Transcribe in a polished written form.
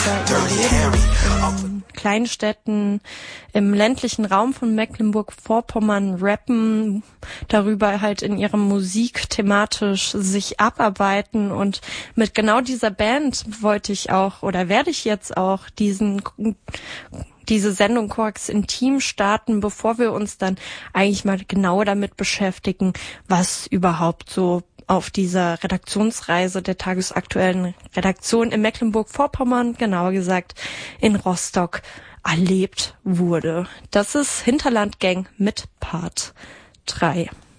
in Kleinstädten im ländlichen Raum von Mecklenburg-Vorpommern rappen, darüber halt in ihrer Musik thematisch sich abarbeiten, und mit genau dieser Band wollte ich auch oder werde ich jetzt auch diese Sendung Koax Intim starten, bevor wir uns dann eigentlich mal genau damit beschäftigen, was überhaupt so auf dieser Redaktionsreise der tagesaktuellen Redaktion in Mecklenburg-Vorpommern, genauer gesagt in Rostock, erlebt wurde. Das ist Hinterlandgang mit Part 3.